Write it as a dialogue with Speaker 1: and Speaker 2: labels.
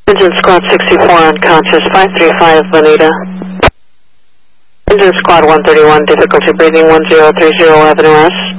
Speaker 1: Engine Squad 64 unconscious, 535 Bonita. Engine Squad 131, difficulty breathing 1030 Avenue S.